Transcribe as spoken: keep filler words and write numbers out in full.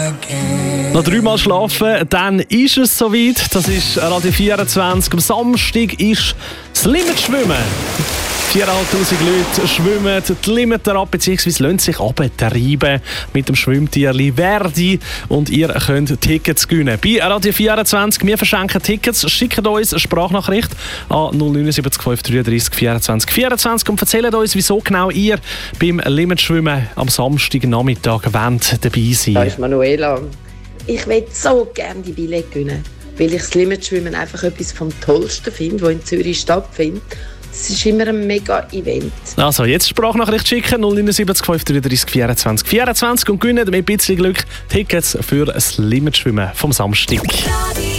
Noch dreimal schlafen, dann ist es soweit. Das ist Radio vierundzwanzig. Am Samstag ist das Limit-Schwimmen. viertausendfünfhundert Leute schwimmen die Limiter ab, beziehungsweise lassen sich abtreiben mit dem Schwimmtierli Verdi. Und ihr könnt Tickets gewinnen. Bei Radio vierundzwanzig, wir verschenken Tickets. Schickt uns eine Sprachnachricht an null neun sieben fünf drei drei vierundzwanzig vierundzwanzig und erzählt uns, wieso genau ihr beim Limitschwimmen am Samstagnachmittag wollt dabei sein. Da ist Manuela. Ich möchte so gerne die Billette gewinnen, weil ich das Limitschwimmen einfach etwas vom Tollsten finde, was in Zürich stattfindet. Es ist immer ein mega-Event. Also, jetzt Sprachnachricht schicken, null neun sieben fünf drei drei vierundzwanzig vierundzwanzig und gewinnen mit ein bisschen Glück Tickets für das Limitschwimmen vom Samstag.